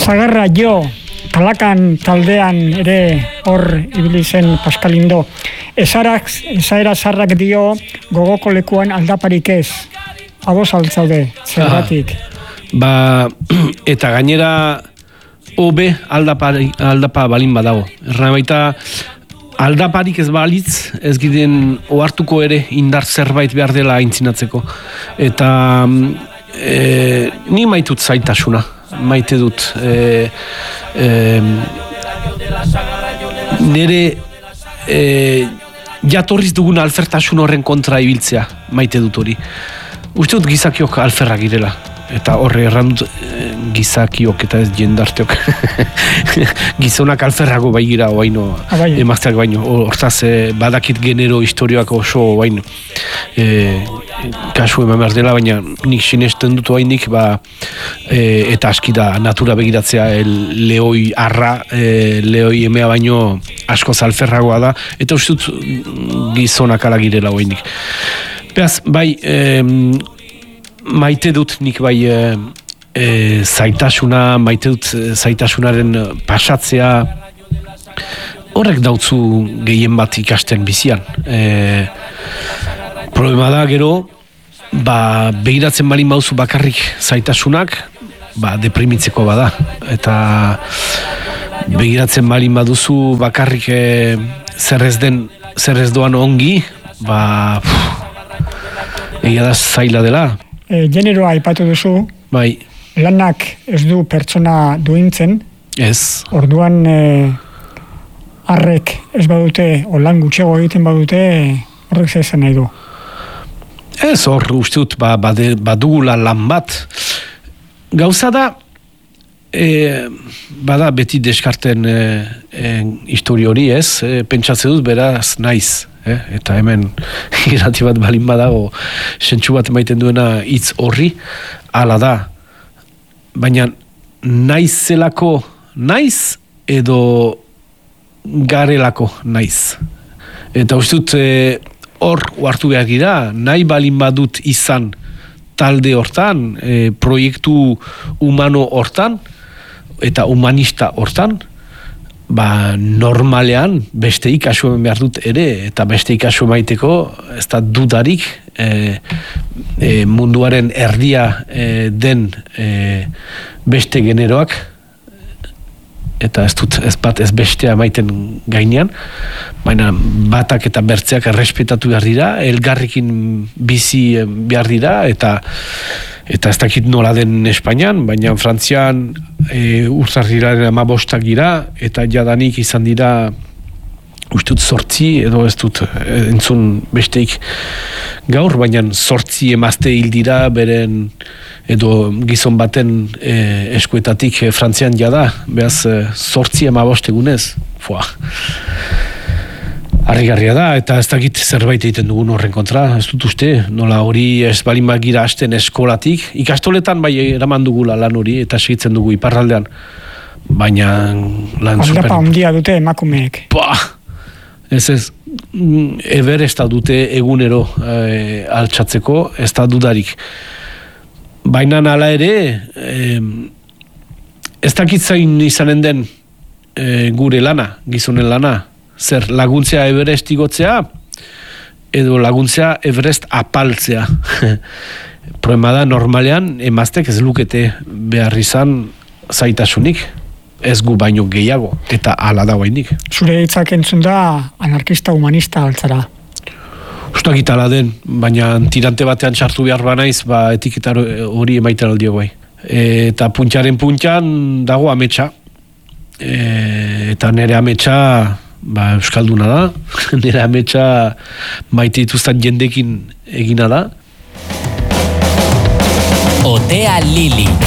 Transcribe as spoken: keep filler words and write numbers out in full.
Zagarra jo, Kalakan taldean ere hor ibili zen Paskalindo. Ezarak, ezaera zarrak dio gogoko lekuan aldaparik ez. Abo saltzaude, zergatik. Ba, eta gainera hobe aldapa, aldapa balin badago. Erra baita aldaparik ez balitz, ez giden ohartuko ere indar zerbait behar dela aintzinatzeko. Eta e, ni maitut zaitasuna. Maite dut e, e, nire e, jatorriz dugun alfertasun horren kontra ibiltzea maite dut hori. Uste dut gizakiok alferrak girela eta horre errandut e, gizakiok eta ez jendarteok gizonak alferrago bai gira baino emazteak baino hortaz e, badakit genero historioak oso baino e, kasu eman behar dela, baina nik sinesten dut hainik ba, e, eta aski da natura begiratzea el lehoi arra, e, lehoi emea baino asko alferragoa da eta uste dut gizonak ala girela hainik. Beaz, bai, e, maite dut nik bai e, e, zaitasuna, maite dut zaitasunaren pasatzea horrek dautzu gehien bat ikasten bizian. E, problema da gero, ba, begiratzen balin bauzu bakarrik zaitasunak, ba, deprimitzeko bada. Eta begiratzen balin baduzu bakarrik e, zer ez den, zer ez doan ongi, ba, pff, egia da zaila dela. E, generoa aipatu duzu, bai. Lanak ez du pertsona duintzen, ez. Orduan e, arrek ez badute, o lan gutxego egiten badute, horrek zezan nahi du. Ez hor, uste dut, ba, bade, badugula lan bat. Gauza da, e, bada beti deskarten e, e, histori hori ez, e, pentsatze dut beraz naiz. Eh? Eta hemen irrati bat balin badago sentsu bat emaiten duena hitz horri, hala da. Baina naiz zelako naiz edo garelako naiz. Eta uste dut hor e, hartu behar gira, nahi balin badut izan talde hortan, e, proiektu humano hortan eta humanista hortan, ba, normalean beste ikasu behar dut ere, eta beste ikasu maiteko ez da dudarik e, e, munduaren erdia e, den e, beste generoak, eta ez dut ez bat ez bestea maiten gainean, baina batak eta bertzeak errespetatu behar dira, elgarrekin bizi behar dira, eta eta ez dakit nola den Espainian, baina Frantzian e, urtarrilaren amabostak gira, eta jadanik izan dira uste dut zortzi, edo ez dut entzun besteik gaur, baina zortzi emazte hil dira beren edo gizon baten e, eskuetatik e, Frantzian jada, behaz e, zortzi emabostegunez, foa. Harrigarria da, eta ez dakit zerbait egiten dugun horren kontra, ez dut uste, nola hori ez balin bagira hasten eskolatik, ikastoletan bai eraman dugula lan hori, eta segitzen dugu iparraldean, baina lan super... Aldapa ondia dute emakumeek. Pah! Ez ez, Everesta dute egunero e, altxatzeko, ez da dudarik. Baina hala ere, e, ez dakit zain izanen den e, gure lana, gizonen lana, zer laguntzea Everest igotzea edo laguntzea Everest apaltzea. Problema da, normalean emaztek ez lukete behar izan zaitasunik, ez gu baino gehiago, eta hala da guainik. Zure hitzak entzun da anarkista humanista altzara. Ustakit hala den, baina tirante batean sartu behar banaiz, ba, etiketa hori emaiten aldio bai. E, eta puntxaren puntxan dago ametsa. E, eta nire ametsa ba, euskalduna da, nire ametsa maite dituzten jendekin egina da. Otea Lili.